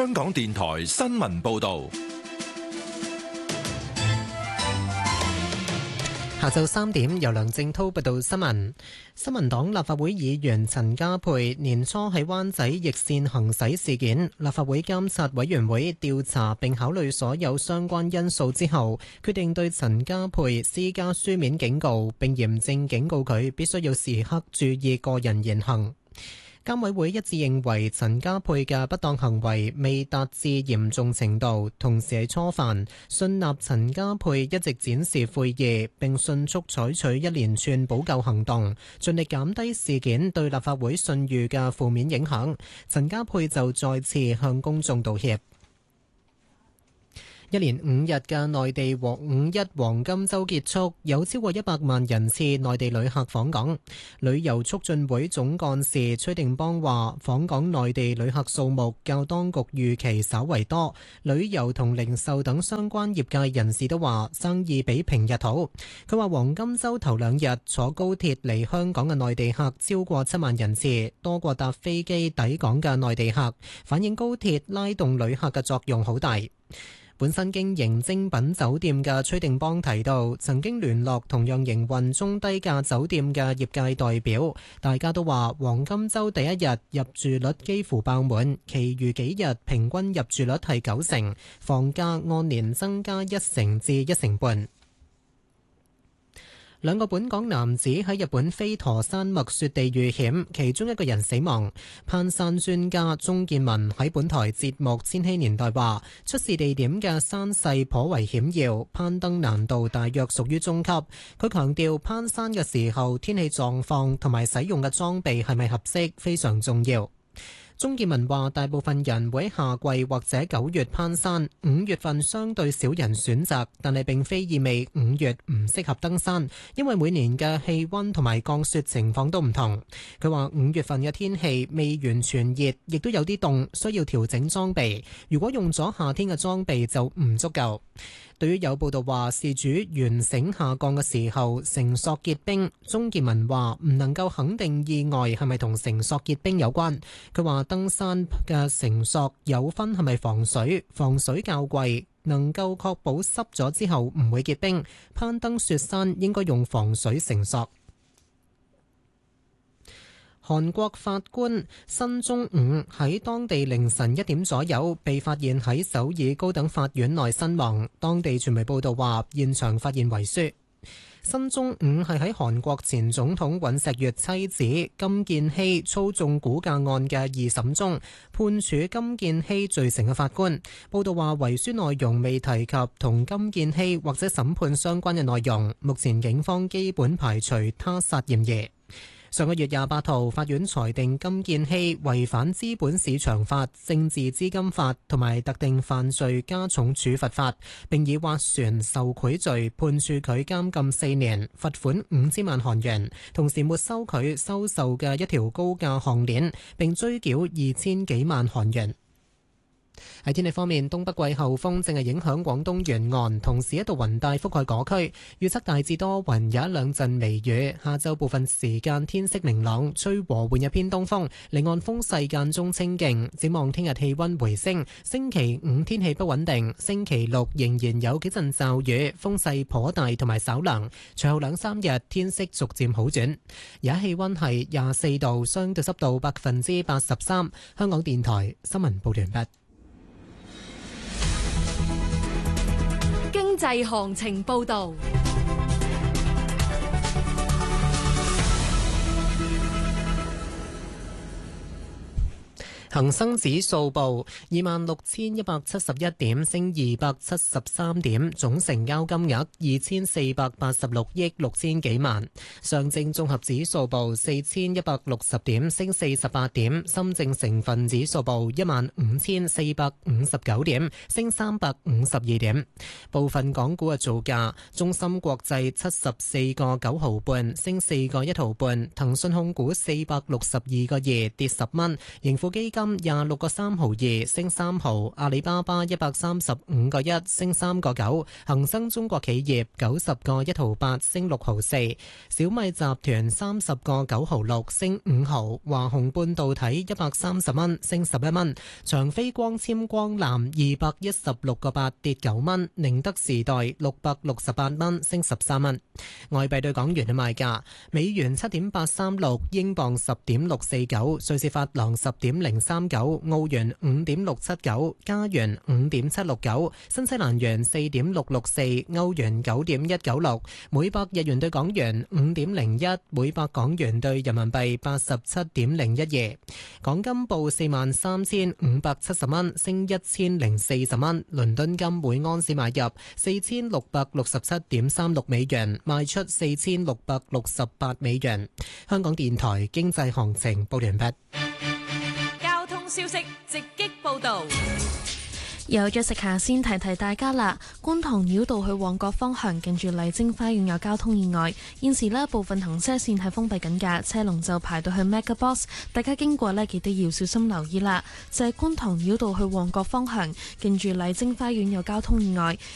香港電台新聞報道。 下晝3點，由梁正滔報道新聞。新民黨立法會議員陳家珮年初喺灣仔逆線行駛事件，立法會監察委員會調查並考慮所有相關因素之後，決定對陳家珮施加書面警告，並嚴正警告佢必須要時刻注意個人言行。監委會一致認為陳家珮嘅不當行為未達至嚴重程度，同時係初犯，信納陳家珮一直展示悔意，並迅速採取一連串補救行動，盡力減低事件對立法會信譽嘅負面影響。陳家珮就再次向公眾道歉。一連5日嘅內地五一黃金週結束，有超過100萬人次內地旅客訪港。旅遊促進會總幹事崔定邦話，訪港內地旅客數目較當局預期稍為多，旅遊同零售等相關業界人士都話生意比平日好。佢話黃金週頭2日坐高鐵嚟香港嘅內地客超過7萬人次，多過搭飛機抵港嘅內地客，反映高鐵拉動旅客嘅作用好大。本身經營精品酒店嘅崔定邦提到，曾經聯絡同樣營運中低價酒店嘅業界代表，大家都話黃金週第一日入住率幾乎爆滿，其餘幾日平均入住率係90%，房價按年增加1%至1.5%半。兩個本港男子喺日本飛陀山脈雪地遇險，其中一個人死亡。攀山專家鍾建文喺本台節目《千禧年代》話，出事地點嘅山勢頗為險要，攀登難度大約屬於中級。佢強調攀山嘅時候天氣狀況同埋使用嘅裝備係咪合適非常重要。鍾建文話，大部分人會喺夏季或者9月攀山，5月份相對少人選擇，但係並非意味5月唔適合登山，因為每年嘅氣溫同埋降雪情況都唔同。佢話5月份嘅天氣未完全熱，亦都有啲凍，需要調整裝備。如果用咗夏天嘅裝備就唔足夠。對於有報道話事主懸繩下降嘅時候繩索結冰，鍾建文話唔能夠肯定意外係咪同繩索結冰有關。佢話登山嘅繩索有分係咪防水，防水較貴，能夠確保濕咗之後唔會結冰。攀登雪山應該用防水繩索。韓國法官申中午喺當地凌晨1點左右被發現喺首爾高等法院內身亡。當地傳媒報道話，現場發現遺書。申中午係喺韓國前總統尹錫悅妻子金建希操縱估價案嘅2審中判處金建希罪成嘅法官。報道話，遺書內容未提及同金建希或者審判相關嘅內容。目前警方基本排除他殺嫌疑。上個月28號，法院裁定金建希違反資本市場法、政治資金法同埋特定犯罪加重處罰法，並以斡旋受賄罪判處佢監禁4年，罰款5000萬韓元，同時沒收佢收受嘅一條高價項鏈，並追繳2000幾萬韓元。喺天氣方面，東北季候風正係影響廣東沿岸，同時一道雲帶覆蓋嗰區，預測大致多雲，有一兩陣微雨。下晝部分時間天色明朗，吹和緩一偏東風，離岸風勢間中清勁。展望聽日氣溫回升，星期5天氣不穩定，星期6仍然有幾陣驟雨，風勢頗大同埋稍涼。隨後2-3日天色逐漸好轉。而家氣溫係24度，相對濕度83%。香港電台新聞報完畢。 經濟行情報道。 恒生指數報26,171點，升273點，總成交金額2486億6千幾萬。上證綜合指數報4160點，升48點。深證成分指數報15,459點，升352點。部分港股嘅造價：中芯國際74個9毫半，升4個1毫半；騰訊控股462個2，跌10蚊；盈富基金金26個3毫2升3毫，阿里巴巴135個1升3個9，恒生中國企業90個1毫8升6毫4，小米集團30個9毫6升5毫，華虹半導體130蚊升11蚊，長飛光纖光纜216個8跌9蚊，寧德時代668蚊升13蚊。外幣對港元嘅賣價：美元7.836，英鎊10.649，瑞士法郎10.039，澳元5.679，加元5.769，新西蘭元4.664，歐元9.196，每百日元對港元5.01，每百港元對人民幣87.012。港金報43,570蚊，升1040蚊。倫敦金每盎司買入4667.36美元，賣出4668美元。香港電台經濟行情報完畢。 交通消息直擊報道。 有咗食下先提提大家啦，觀塘繞道去旺角方向近住麗晶花園有交通意外，現時呢部分行車線係封閉緊㗎，車龍就排到去 MegaBox， 大家經過呢記得要小心留意啦。就係觀塘繞道去旺角方向近住麗晶花園有交通意外，